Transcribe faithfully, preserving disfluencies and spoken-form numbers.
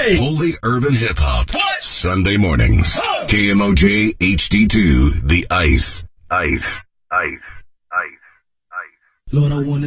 Hey! Holy Urban Hip Hop. What? Sunday mornings. Huh. K M O J H D two, The Ice. Ice. Ice. Ice. Ice. Lord, I wanna